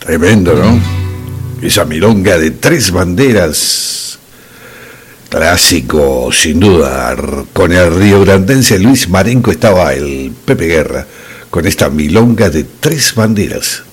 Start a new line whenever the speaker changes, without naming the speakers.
Tremendo, ¿no? Esa milonga de tres banderas, clásico sin duda. Con el riograndense Luis Marenco estaba el Pepe Guerra con esta milonga de tres banderas.